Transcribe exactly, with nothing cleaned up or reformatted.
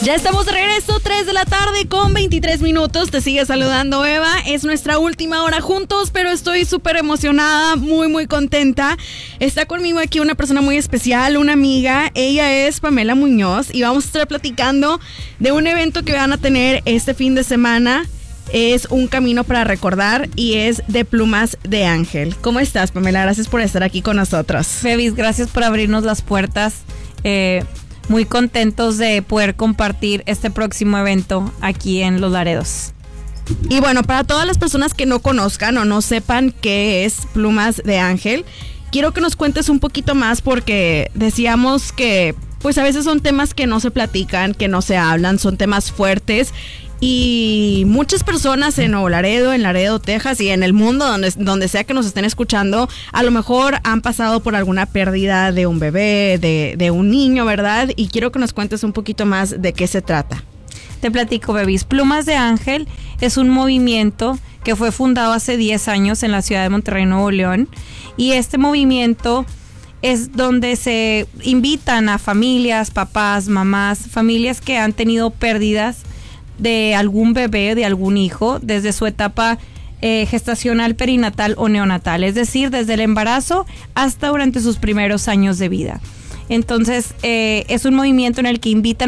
Ya estamos de regreso, tres de la tarde con veintitrés minutos. Te sigue saludando Eva. Es nuestra última hora juntos, pero estoy súper emocionada, muy, muy contenta. Está conmigo aquí una persona muy especial, una amiga. Ella es Pamela Muñoz y vamos a estar platicando de un evento que van a tener este fin de semana. Es un camino para recordar y es de Plumas de Ángel. ¿Cómo estás, Pamela? Gracias por estar aquí con nosotros. Bebis, gracias por abrirnos las puertas. Eh, muy contentos de poder compartir este próximo evento aquí en Los Laredos. Y bueno, para todas las personas que no conozcan o no sepan qué es Plumas de Ángel, quiero que nos cuentes un poquito más porque decíamos que pues a veces son temas que no se platican, que no se hablan, son temas fuertes. Y muchas personas en Nuevo Laredo, en Laredo, Texas y en el mundo, donde, donde sea que nos estén escuchando, a lo mejor han pasado por alguna pérdida de un bebé, de, de un niño, ¿verdad? Y quiero que nos cuentes un poquito más de qué se trata. Te platico, Bebis. Plumas de Ángel es un movimiento que fue fundado hace diez años en la ciudad de Monterrey, Nuevo León. Y este movimiento es donde se invitan a familias, papás, mamás, familias que han tenido pérdidas de algún bebé, de algún hijo, desde su etapa eh, gestacional, perinatal o neonatal, es decir, desde el embarazo hasta durante sus primeros años de vida. Entonces, eh, es un movimiento en el que invitan